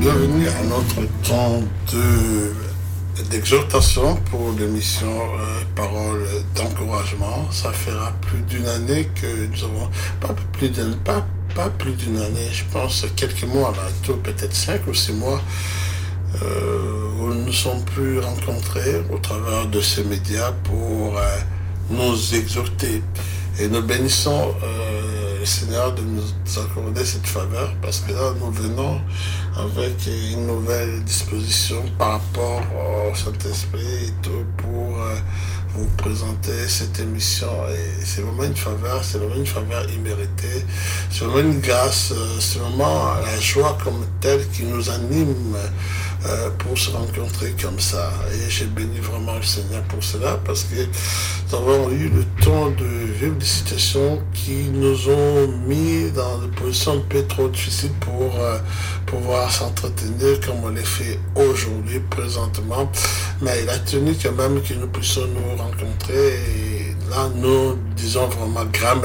bienvenue à notre temps d'exhortation pour l'émission Parole d'encouragement. Ça fera plus d'une année que nous avons, pas plus d'une année, je pense quelques mois là, peut-être 5 ou 6 mois, où nous ne sommes plus rencontrés au travers de ces médias pour nous exhorter. Et nous bénissons le Seigneur de nous accorder cette faveur, parce que là, nous venons avec une nouvelle disposition par rapport au Saint-Esprit et tout pour vous présenter cette émission. Et c'est vraiment une faveur, c'est vraiment une faveur imméritée, c'est vraiment une grâce, c'est vraiment la joie comme telle qui nous anime pour se rencontrer comme ça. Et j'ai béni vraiment le Seigneur pour cela, parce que nous avons eu le temps de vivre des situations qui nous ont mis dans des positions un peu trop difficiles pour pouvoir s'entretenir comme on l'a fait aujourd'hui, présentement. Mais il a tenu quand même que nous puissions nous rencontrer. Et là, nous disons vraiment grand